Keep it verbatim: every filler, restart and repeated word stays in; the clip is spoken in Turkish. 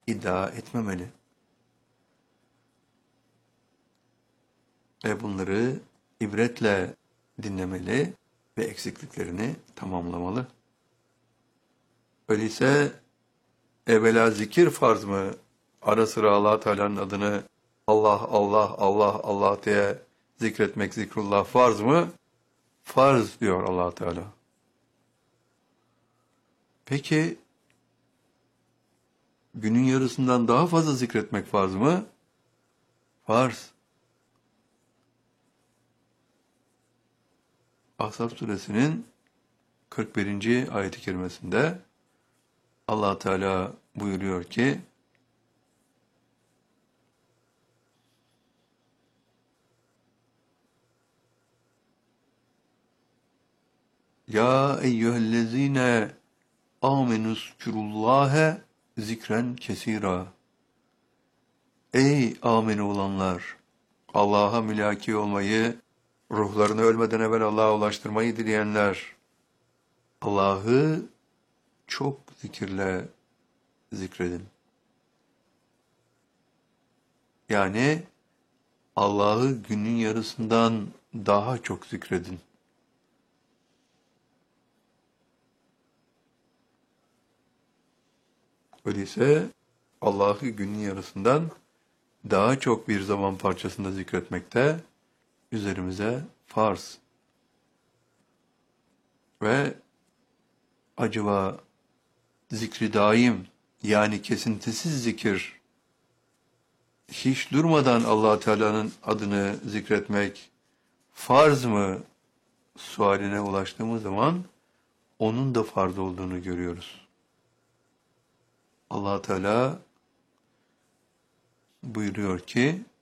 iddia etmemeli. Ve bunları ibretle dinlemeli ve eksikliklerini tamamlamalı. Öyleyse evvela zikir farz mı? Ara sıra Allah Teala'nın adını Allah, Allah, Allah, Allah diye zikretmek, zikrullah farz mı? Farz diyor Allah Teala. Peki günün yarısından daha fazla zikretmek farz mı? Farz. Ahzab suresinin kırk birinci ayet-i kerimesinde Allah Teala buyuruyor ki Ya eyyühellezine amenüzkürullâhe zikren kesira. Ey amin olanlar! Allah'a mülaki olmayı, ruhlarını ölmeden evvel Allah'a ulaştırmayı dileyenler, Allah'ı çok zikirle zikredin. Yani Allah'ı günün yarısından daha çok zikredin. Öyleyse Allah'ı günün yarısından daha çok bir zaman parçasında zikretmekte üzerimize farz. Ve acaba zikri daim, yani kesintisiz zikir, hiç durmadan Allah Teala'nın adını zikretmek farz mı sualine ulaştığımız zaman onun da farz olduğunu görüyoruz. Allah Teala buyuruyor ki